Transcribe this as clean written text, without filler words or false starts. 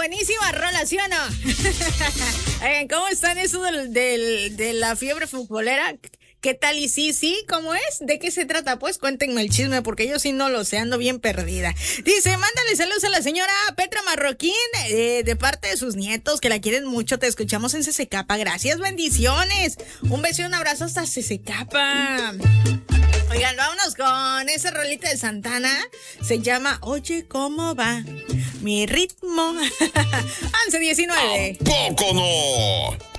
buenísima rola, ¿sí o no? Oigan, ¿cómo están eso de la fiebre futbolera? ¿Qué tal? Y sí, ¿cómo es? ¿De qué se trata? Pues cuéntenme el chisme, porque yo sí no lo sé, ando bien perdida. Dice, mándale saludos a la señora Petra Marroquín, de parte de sus nietos, que la quieren mucho. Te escuchamos en CCK. Gracias, bendiciones. Un beso y un abrazo hasta CCK. Oigan, vámonos con esa rolita de Santana. Se llama Oye, ¿cómo va mi ritmo? 11:19. ¡Poco no!